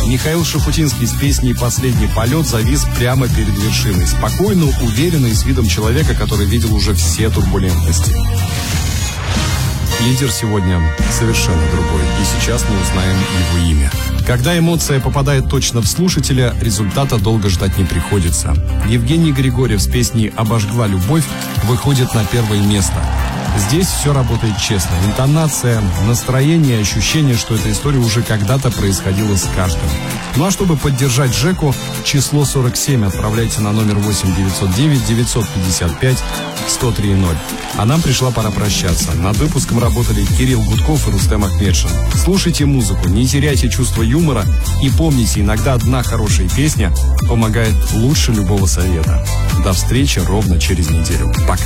Михаил Шуфутинский с песней «Последний полет» завис прямо перед вершиной. Спокойно, уверенно и с видом человека, который видел уже все турбулентности. Лидер сегодня совершенно другой, и сейчас мы узнаем его имя. Когда эмоция попадает точно в слушателя, результата долго ждать не приходится. Евгений Григорьев с песней «Обожгла любовь» выходит на первое место. Здесь все работает честно. Интонация, настроение, ощущение, что эта история уже когда-то происходила с каждым. Ну а чтобы поддержать Жеку, число 47 отправляйте на номер 8-909-955-1030. А нам пришла пора прощаться. Над выпуском работали Кирилл Гудков и Рустем Ахмедшин. Слушайте музыку, не теряйте чувство юмора и помните, иногда одна хорошая песня помогает лучше любого совета. До встречи ровно через неделю. Пока.